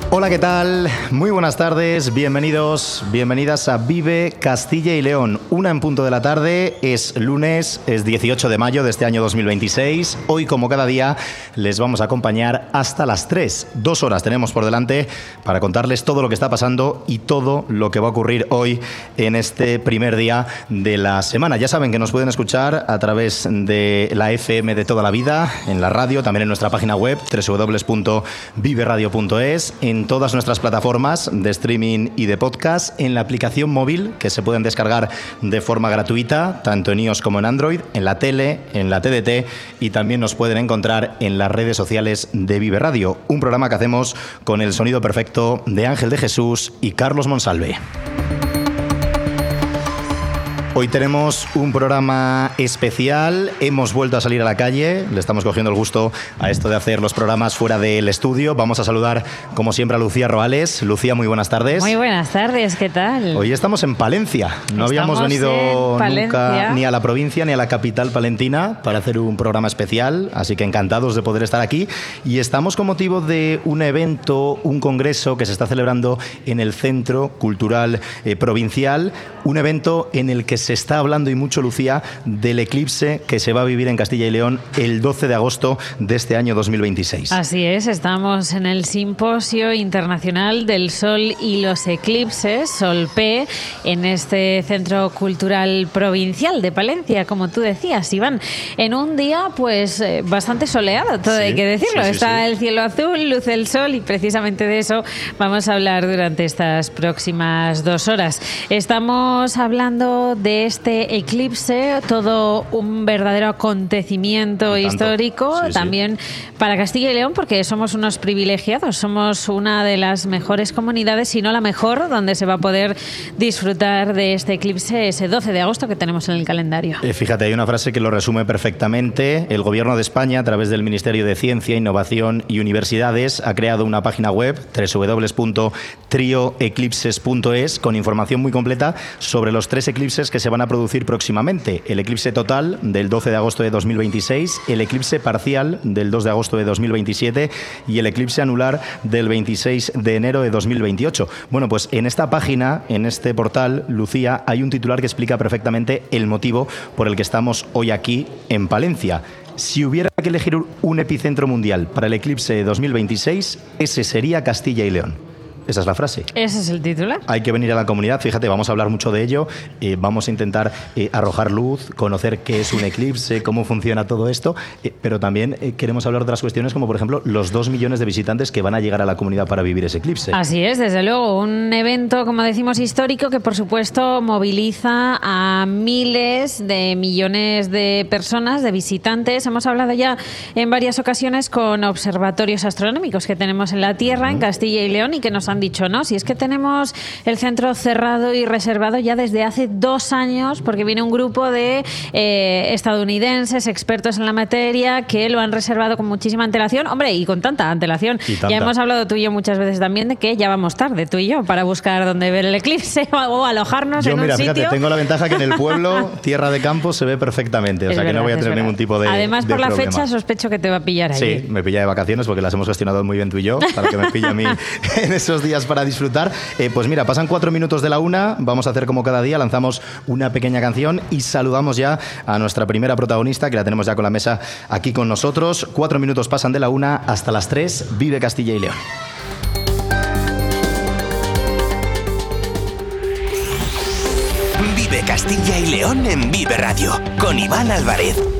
Hola, ¿qué tal? Muy buenas tardes, bienvenidos, bienvenidas a Vive Castilla y León. 1 en punto de la tarde, es lunes, es 18 de mayo de este año 2026. Hoy, como cada día, les vamos a acompañar hasta las 3. 2 horas tenemos por delante para contarles todo lo que está pasando y todo lo que va a ocurrir hoy en este primer día de la semana. Ya saben que nos pueden escuchar a través de la FM de toda la vida, en la radio, también en nuestra página web www.viveradio.es, en todas nuestras plataformas de streaming y de podcast, en la aplicación móvil que se pueden descargar de forma gratuita, tanto en iOS como en Android, en la tele, en la TDT, y también nos pueden encontrar en las redes sociales de Vive Radio, un programa que hacemos con el sonido perfecto de Ángel de Jesús y Carlos Monsalve. Hoy tenemos un programa especial, hemos vuelto a salir a la calle, le estamos cogiendo el gusto a esto de hacer los programas fuera del estudio. Vamos a saludar, como siempre, a Lucía Roales. Lucía, muy buenas tardes. Muy buenas tardes, ¿qué tal? Hoy estamos en Palencia, no habíamos venido nunca ni a la provincia ni a la capital palentina para hacer un programa especial, así que encantados de poder estar aquí. Y estamos con motivo de un evento, un congreso que se está celebrando en el Centro Cultural Provincial, un evento en el que se está hablando y mucho, Lucía, del eclipse que se va a vivir en Castilla y León el 12 de agosto de este año 2026. Así es, estamos en el Simposio Internacional del Sol y los Eclipses, SOLP, en este Centro Cultural Provincial de Palencia, como tú decías, Iván, en un día pues bastante soleado, todo hay que decirlo. Está el cielo azul, luce el sol y precisamente de eso vamos a hablar durante estas próximas 2 horas. Estamos hablando de este eclipse, todo un verdadero acontecimiento histórico, también para Castilla y León, porque somos unos privilegiados, somos una de las mejores comunidades, si no la mejor, donde se va a poder disfrutar de este eclipse ese 12 de agosto que tenemos en el calendario. Fíjate, hay una frase que lo resume perfectamente. El Gobierno de España, a través del Ministerio de Ciencia, Innovación y Universidades, ha creado una página web, www.trioeclipses.es, con información muy completa sobre los 3 eclipses que se van a producir próximamente: el eclipse total del 12 de agosto de 2026, el eclipse parcial del 2 de agosto de 2027 y el eclipse anular del 26 de enero de 2028. Bueno, pues en esta página, en este portal, Lucía, hay un titular que explica perfectamente el motivo por el que estamos hoy aquí en Palencia. Si hubiera que elegir un epicentro mundial para el eclipse de 2026, ese sería Castilla y León. Esa es la frase. ¿Ese es el titular? Hay que venir a la comunidad, fíjate, vamos a hablar mucho de ello, vamos a intentar arrojar luz, conocer qué es un eclipse, cómo funciona todo esto, pero también queremos hablar de otras cuestiones como, por ejemplo, los 2 millones de visitantes que van a llegar a la comunidad para vivir ese eclipse. Así es, desde luego, un evento, como decimos, histórico que, por supuesto, moviliza a miles de millones de personas, de visitantes. Hemos hablado ya en varias ocasiones con observatorios astronómicos que tenemos en la Tierra, en Castilla y León, y que nos han dicho, no, si es que tenemos el centro cerrado y reservado ya desde hace 2 años, porque viene un grupo de estadounidenses, expertos en la materia, que lo han reservado con muchísima antelación, hombre, y con tanta antelación. Ya hemos hablado tú y yo muchas veces también de que ya vamos tarde, tú y yo, para buscar dónde ver el eclipse o alojarnos en un sitio. Fíjate, tengo la ventaja que en el pueblo, tierra de campo, se ve perfectamente, o sea que no voy a tener ningún tipo de Además, por la problema. fecha, sospecho que te va a pillar ahí. Sí, me pilla de vacaciones porque las hemos gestionado muy bien tú y yo, para que me pille a mí en esos días para disfrutar. Pues mira, pasan 4 minutos de la 1, vamos a hacer como cada día, lanzamos una pequeña canción y saludamos ya a nuestra primera protagonista, que la tenemos ya con la mesa aquí con nosotros. 4 minutos pasan de la 1 hasta las 3, Vive Castilla y León. Vive Castilla y León en Vive Radio, con Iván Álvarez.